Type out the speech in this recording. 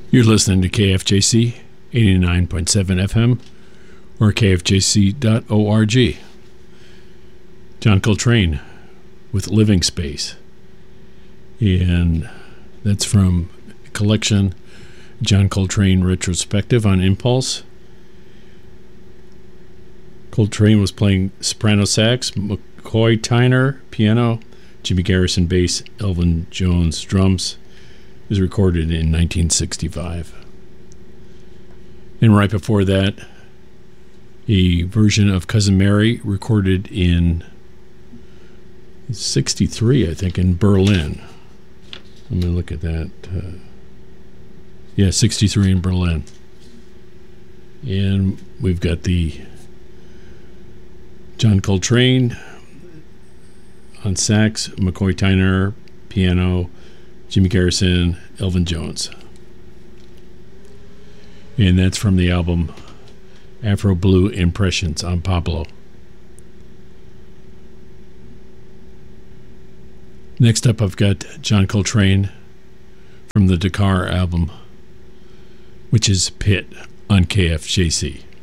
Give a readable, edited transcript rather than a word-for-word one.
You're listening to KFJC 89.7 FM or kfjc.org. John Coltrane with Living Space. And that's from a collection, John Coltrane Retrospective on Impulse. Coltrane was playing soprano sax, McCoy Tyner piano, Jimmy Garrison bass, Elvin Jones drums. It was recorded in 1965. And right before that, a version of Cousin Mary recorded in 63, I think, in Berlin. Let me look at that. 63 in Berlin. And we've got the John Coltrane on sax, McCoy Tyner piano, Jimmy Garrison, Elvin Jones. And that's from the album Afro Blue Impressions on Pablo. Next up, I've got John Coltrane from the Dakar album, which is Pit on KFJC.